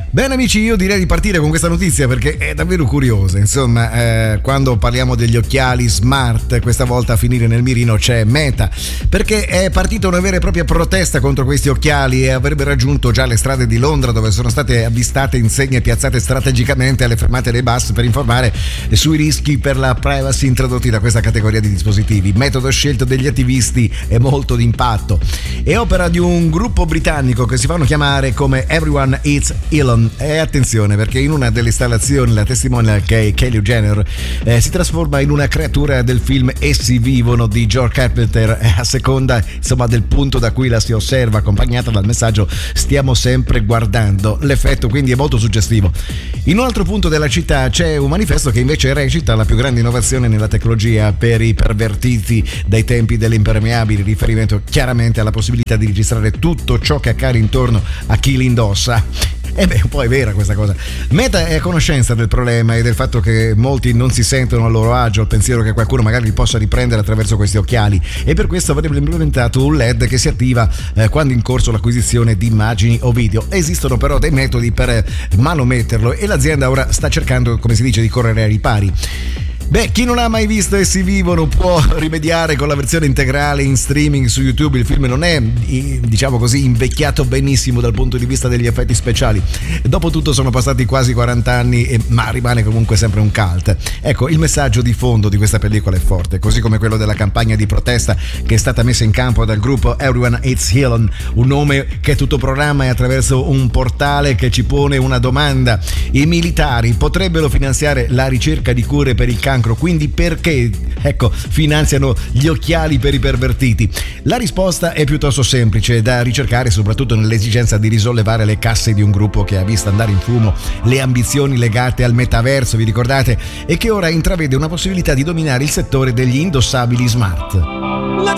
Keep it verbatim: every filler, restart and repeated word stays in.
Bene amici, io direi di partire con questa notizia perché è davvero curiosa. Insomma, eh, quando parliamo degli occhiali smart, questa volta a finire nel mirino c'è Meta, perché è partita una vera e propria protesta contro questi occhiali e avrebbe raggiunto già le strade di Londra, dove sono state avvistate insegne piazzate strategicamente alle fermate dei bus per informare sui rischi per la privacy introdotti da questa categoria di dispositivi. Metodo scelto degli attivisti è molto d'impatto. È opera di un gruppo britannico che si fanno chiamare come Everyone Eats Elon. E attenzione, perché in una delle installazioni la testimonial che è Kylie Jenner eh, si trasforma in una creatura del film Essi vivono di George Carpenter, eh, a seconda insomma del punto da cui la si osserva, accompagnata dal messaggio stiamo sempre guardando. L'effetto quindi è molto suggestivo. In un altro punto della città c'è un manifesto che invece recita: la più grande innovazione nella tecnologia per i pervertiti dai tempi delle impermeabili, riferimento chiaramente alla possibilità di registrare tutto ciò che accade intorno a chi li indossa. E beh, un po' è vera questa cosa. Meta è a conoscenza del problema e del fatto che molti non si sentono a loro agio al pensiero che qualcuno magari li possa riprendere attraverso questi occhiali, e per questo avrebbe implementato un L E D che si attiva eh, quando è in corso l'acquisizione di immagini o video. Esistono però dei metodi per manometterlo e l'azienda ora sta cercando, come si dice, di correre ai ripari. Beh, chi non ha mai visto Essi vivono può rimediare con la versione integrale in streaming su YouTube. Il film non è, diciamo così, invecchiato benissimo dal punto di vista degli effetti speciali. Dopotutto sono passati quasi quaranta anni, ma rimane comunque sempre un cult. Ecco, il messaggio di fondo di questa pellicola è forte, così come quello della campagna di protesta che è stata messa in campo dal gruppo Everyone Eats Elon, un nome che tutto programma è attraverso un portale che ci pone una domanda: i militari potrebbero finanziare la ricerca di cure per il cancro? Quindi perché, ecco, finanziano gli occhiali per i pervertiti? La risposta è piuttosto semplice da ricercare, soprattutto nell'esigenza di risollevare le casse di un gruppo che ha visto andare in fumo le ambizioni legate al metaverso, vi ricordate? E che ora intravede una possibilità di dominare il settore degli indossabili smart. Let's